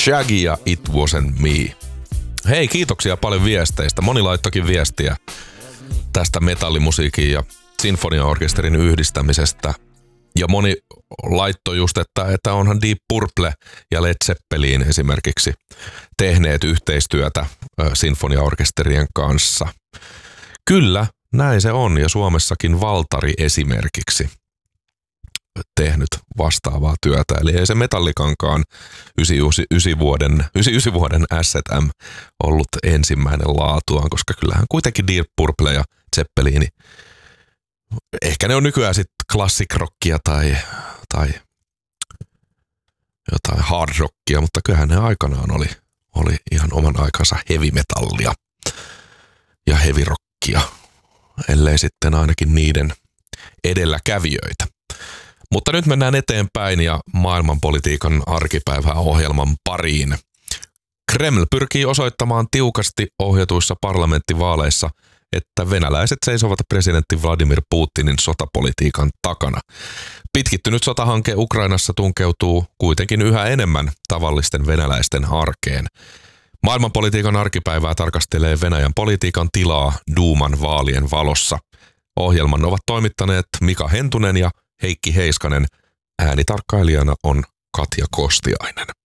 Shaggy ja It Wasn't Me. Hei, kiitoksia paljon viesteistä. Moni laittokin viestiä tästä metallimusiikin ja sinfoniaorkesterin yhdistämisestä. Ja moni laittoi just, että onhan Deep Purple ja Led Zeppelin esimerkiksi tehneet yhteistyötä sinfoniaorkesterien kanssa. Kyllä, näin se on, ja Suomessakin Valtari esimerkiksi tehnyt vastaavaa työtä. Eli ei se Metallicankaan 99 vuoden S&M ollut ensimmäinen laatuaan, koska kyllähän kuitenkin Deep Purple ja Zeppelin, ehkä ne on nykyään sitten classic rockia tai jotain hard rockia, mutta kyllähän ne aikanaan oli ihan oman aikansa heavy metallia ja heavy rockia, ellei sitten ainakin niiden edelläkävijöitä. Mutta nyt mennään eteenpäin ja maailmanpolitiikan arkipäiväohjelman pariin. Kreml pyrkii osoittamaan tiukasti ohjatuissa parlamenttivaaleissa, että venäläiset seisovat presidentti Vladimir Putinin sotapolitiikan takana. Pitkittynyt sotahanke Ukrainassa tunkeutuu kuitenkin yhä enemmän tavallisten venäläisten arkeen. Maailmanpolitiikan arkipäivää tarkastelee Venäjän politiikan tilaa Duuman vaalien valossa. Ohjelman ovat toimittaneet Mika Hentunen ja Heikki Heiskanen. Äänitarkkailijana on Katja Kostiainen.